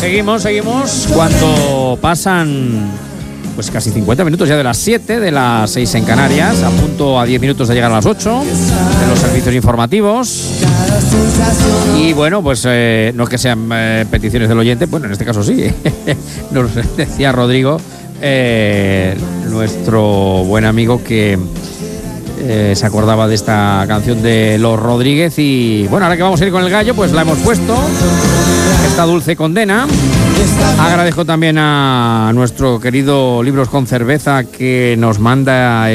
Seguimos cuando pasan pues casi 50 minutos ya de las 7, de las 6 en Canarias, a punto a 10 minutos de llegar a las 8 de los servicios informativos. Y bueno, pues no es que sean peticiones del oyente, bueno, en este caso sí. Nos decía Rodrigo, nuestro buen amigo, que se acordaba de esta canción de Los Rodríguez. Y bueno, ahora que vamos a ir con el gallo, pues la hemos puesto, esta dulce condena. Agradezco también a nuestro querido Libros con Cerveza, que nos manda